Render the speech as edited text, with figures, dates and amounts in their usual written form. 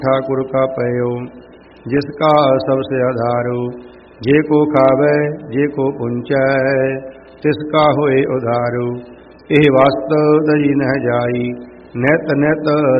ठाकुर का पयो, जिसका सबसे आधारो। जे को खावै जे को पुंचै, तिसका होए उधारो। एह वास्तव दई नह जाई, नित नित